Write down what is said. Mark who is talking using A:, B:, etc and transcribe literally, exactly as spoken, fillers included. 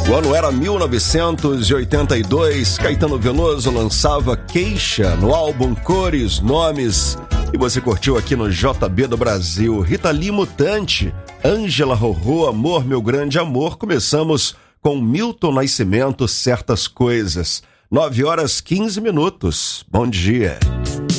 A: O ano era mil novecentos e oitenta e dois, Caetano Veloso lançava Queixa no álbum Cores, Nomes, e você curtiu aqui no J B do Brasil. Rita Lee, Mutante, Ângela Rorô, Amor, Meu Grande Amor. Começamos com Milton Nascimento, Certas Coisas. nove horas quinze minutos. Bom dia.